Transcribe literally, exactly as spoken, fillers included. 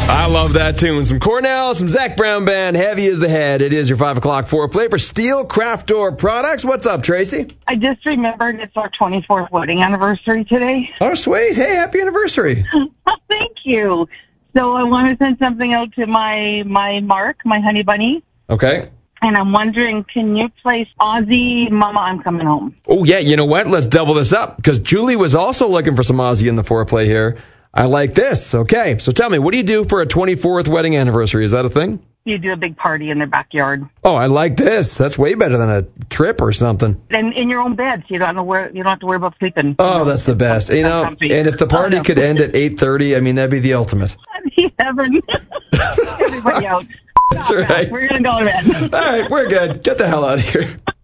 I love that tune. Some Cornell, some Zac Brown Band, Heavy as the Head. It is your five o'clock foreplay for Steel Craft Door Products. What's up, Tracy? I just remembered it's our twenty-fourth wedding anniversary today. Oh, sweet. Hey, happy anniversary. Oh, thank you. So I want to send something out to my, my Mark, my honey bunny. Okay. And I'm wondering, can you place Ozzy, Mama, I'm Coming Home? Oh, yeah. You know what? Let's double this up because Julie was also looking for some Ozzy in the foreplay here. I like this. Okay. So tell me, what do you do for a twenty-fourth wedding anniversary? Is that a thing? You do a big party in their backyard. Oh, I like this. That's way better than a trip or something. And in your own bed, so you don't have to worry, you don't have to worry about sleeping. Oh, that's the best. You know, and if the party oh, no. could end at eight thirty, I mean, that'd be the ultimate. Heaven. Everybody out. That's right. We're going to go to bed. All right, we're good. Get the hell out of here.